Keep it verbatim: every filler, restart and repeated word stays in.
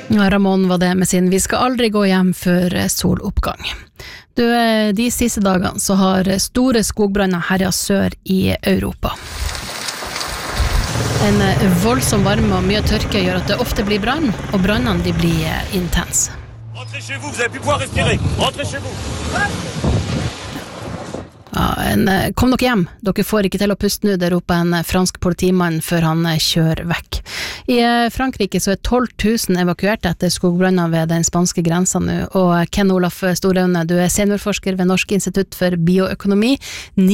Ja, Ramón var det med sin Vi skal aldri gå hjem før soloppgang. Du, de siste dagene så har store skogbranner herjet sør i Europa. En voldsom varme og mye tørke gjør at det ofte blir brann, og brannene de blir intense. Rentrez chez vous, vous avez pu pouvoir respirer. Rentrez chez vous. Ja, en, kom dere hjem, dere får ikke til å puste nå, det roper en fransk politimann før han kjører vekk. I Frankrike så er tolv tusen evakuert etter skogbranner ved den spanske grensen nå, og Ken Olaf Storaune, du er seniorforsker ved Norsk institutt for bioøkonomi.